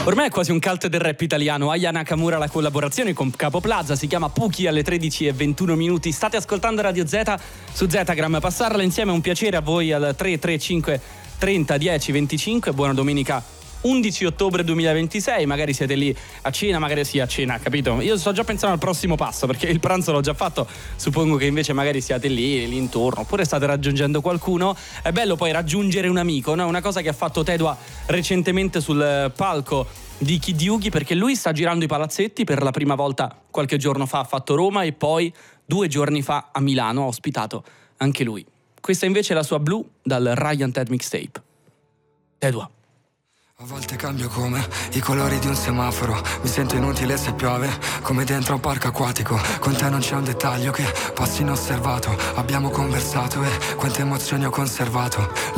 Ormai è quasi un cult del rap italiano. Aya Nakamura la collaborazione con Capo Plaza, si chiama Puki alle 13:21. State ascoltando Radio Z su Zetagram. Passarla insieme è un piacere, a voi al 335 30 10 25. Buona domenica 11 ottobre 2026, magari siete lì a cena, magari sì a cena, capito? Io sto già pensando al prossimo passo, perché il pranzo l'ho già fatto, suppongo che invece magari siate lì intorno, oppure state raggiungendo qualcuno. È bello poi raggiungere un amico, no? Una cosa che ha fatto Tedua recentemente sul palco di Kid Yugi, perché lui sta girando i palazzetti per la prima volta. Qualche giorno fa ha fatto Roma e poi 2 giorni fa a Milano ha ospitato anche lui. Questa invece è la sua Blue dal Ryan Ted Mixtape. Tedua. A volte cambio come i colori di un semaforo. Mi sento inutile se piove, come dentro un parco acquatico. Con te non c'è un dettaglio che passi inosservato. Abbiamo conversato e quante emozioni ho conservato.